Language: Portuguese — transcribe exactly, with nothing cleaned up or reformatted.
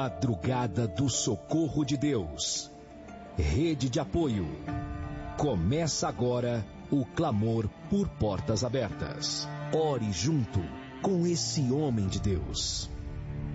Madrugada do Socorro de Deus. Rede de apoio. Começa agora o clamor por portas abertas. Ore junto com esse homem de Deus.